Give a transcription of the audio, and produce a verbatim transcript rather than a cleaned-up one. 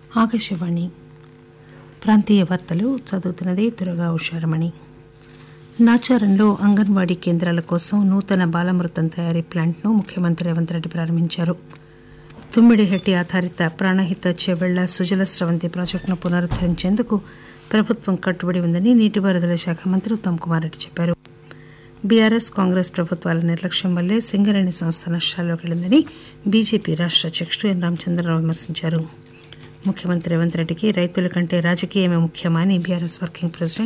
ఆకాశవాణి ప్రాంతీయ వార్తలు చదువుతున్నది దుర్గా ఉషారమణి. నాచారంలో అంగన్వాడీ కేంద్రాల కోసం నూతన బాలామృతం తయారీ ప్లాంట్ను ముఖ్యమంత్రి రేవంత్ రెడ్డి ప్రారంభించారు. తుమ్మిడిహెట్టి ఆధారిత ప్రాణహిత చెవెళ్ల సుజల స్రవంతి ప్రాజెక్టును పునరుద్దరించేందుకు ప్రభుత్వం కట్టుబడి ఉందని నీటిపారుదల శాఖ మంత్రి ఉత్తమ్ కుమార్ రెడ్డి చెప్పారు. బీఆర్ఎస్ కాంగ్రెస్ ప్రభుత్వాల నిర్లక్ష్యం వల్లే సింగరేణి సంస్థ నష్టాల్లోకి వెళ్లిందని బీజేపీ రాష్ట అధ్యక్షుడు ఎన్ రామచంద్రరావు విమర్శించారు. ముఖ్యమంత్రి రేవంత్ రెడ్డికి రైతుల కంటే రాజకీయమే ముఖ్యమా అని బీఆర్ఎస్ వర్కింగ్ ప్రెసిడెంట్